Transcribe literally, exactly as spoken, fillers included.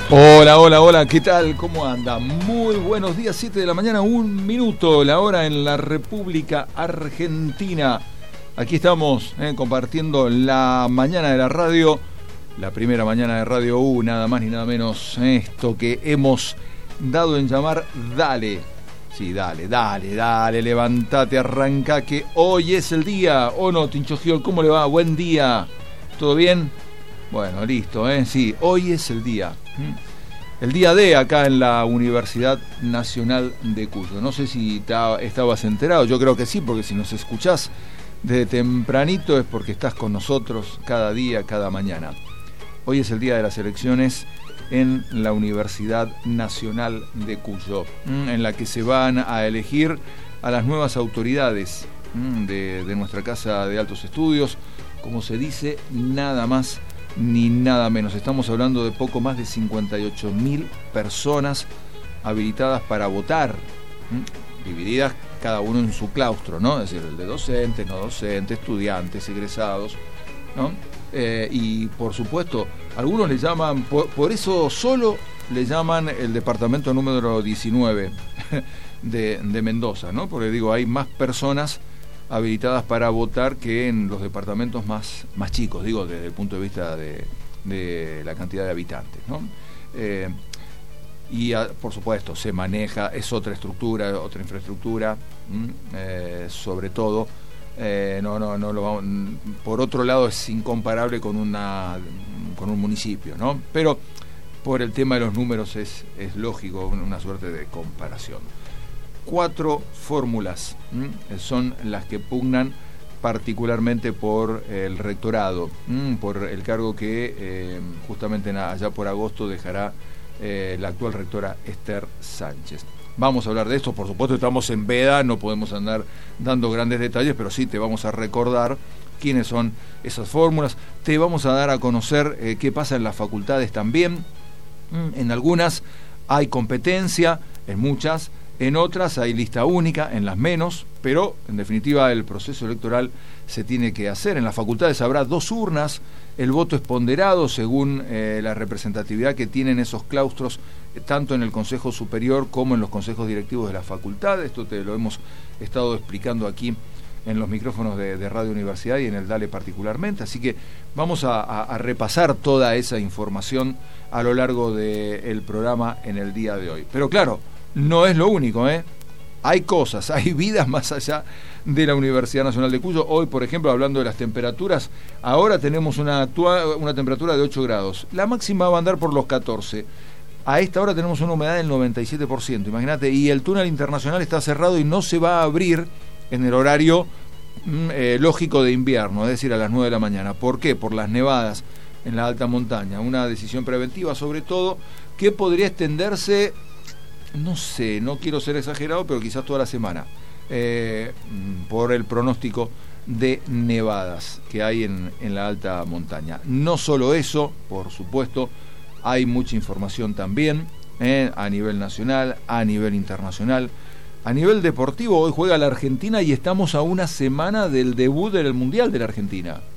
Hola, hola, hola, ¿qué tal? ¿Cómo anda? Muy buenos días, siete de la mañana, un minuto, la hora en la República Argentina. Aquí estamos eh, compartiendo la mañana de la radio, la primera mañana de Radio U, nada más ni nada menos, eh, esto que hemos dado en llamar Dale. Sí, dale, dale, dale, levantate, arranca, que hoy es el día. ¿O no, Tincho Giol? ¿Cómo le va? Buen día. ¿Todo bien? Bueno, listo, ¿eh? Sí, hoy es el día. El día D acá en la Universidad Nacional de Cuyo. No sé si te estabas enterado, yo creo que sí, porque si nos escuchás desde tempranito es porque estás con nosotros cada día, cada mañana. Hoy es el día de las elecciones en la Universidad Nacional de Cuyo, en la que se van a elegir a las nuevas autoridades de, de nuestra Casa de Altos Estudios, como se dice, nada más ni nada menos. Estamos hablando de poco más de cincuenta y ocho mil personas habilitadas para votar, ¿m? divididas cada uno en su claustro, ¿no? Es decir, el de docentes, no docentes, estudiantes, egresados, ¿no? Eh, y por supuesto, algunos le llaman, por, por eso solo le llaman el departamento número diecinueve de, de Mendoza, ¿no? Porque digo, hay más personas habilitadas para votar que en los departamentos más, más chicos, digo, desde el punto de vista de, de la cantidad de habitantes, ¿no? Eh, y a, por supuesto se maneja, es otra estructura, otra infraestructura, eh, sobre todo, eh, no, no, no lo vamos, por otro lado es incomparable con una con un municipio, ¿no? Pero por el tema de los números es, es lógico, una suerte de comparación. Cuatro fórmulas ¿m? son las que pugnan particularmente por el rectorado, ¿m? por el cargo que eh, justamente allá por agosto dejará eh, la actual rectora Esther Sánchez. Vamos a hablar de esto, por supuesto estamos en veda, no podemos andar dando grandes detalles, pero sí te vamos a recordar quiénes son esas fórmulas, te vamos a dar a conocer eh, qué pasa en las facultades también. ¿m? En algunas hay competencia, en muchas. En otras hay lista única, en las menos, pero en definitiva el proceso electoral se tiene que hacer. En las facultades habrá dos urnas, el voto es ponderado según eh, la representatividad que tienen esos claustros, eh, tanto en el Consejo Superior como en los consejos directivos de la facultad. Esto te lo hemos estado explicando aquí en los micrófonos de, de Radio Universidad y en el DALE particularmente, así que vamos a, a, a repasar toda esa información a lo largo del programa en el día de hoy. Pero claro, no es lo único, ¿eh? Hay cosas, hay vidas más allá de la Universidad Nacional de Cuyo. Hoy, por ejemplo, hablando de las temperaturas, ahora tenemos una, actua- una temperatura de ocho grados. La máxima va a andar por los catorce. A esta hora tenemos una humedad del noventa y siete por ciento, imagínate, y el túnel internacional está cerrado y no se va a abrir en el horario mm, eh, lógico de invierno, es decir, a las nueve de la mañana. ¿Por qué? Por las nevadas en la alta montaña. Una decisión preventiva, sobre todo, que podría extenderse, no sé, no quiero ser exagerado, pero quizás toda la semana, eh, por el pronóstico de nevadas que hay en, en la alta montaña. No solo eso, por supuesto, hay mucha información también, eh, a nivel nacional, a nivel internacional. A nivel deportivo, hoy juega la Argentina y estamos a una semana del debut del Mundial de la Argentina.